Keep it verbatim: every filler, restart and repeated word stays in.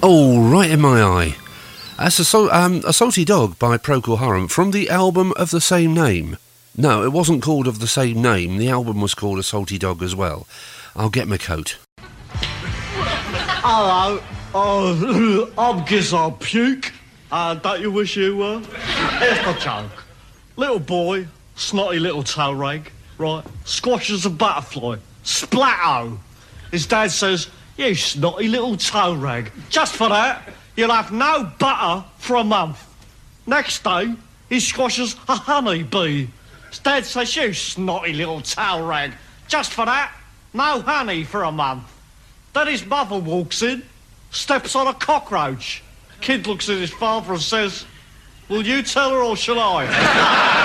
Oh, right in my eye. That's a, so, um, a Salty Dog by Procol Harum from the album of the same name. No, it wasn't called of the same name. The album was called A Salty Dog as well. I'll get my coat. Hello. Oh, I'm Gizzard Puke. Uh, don't you wish you were? Here's the joke. Little boy, snotty little toe rag, right, squashes a butterfly. Splatto. His dad says, you snotty little toe rag. Just for that, you'll have no butter for a month. Next day, he squashes a honey bee. His dad says, you snotty little toe rag. Just for that, no honey for a month. Then his mother walks in, steps on a cockroach. Kid looks at his father and says, will you tell her or shall I?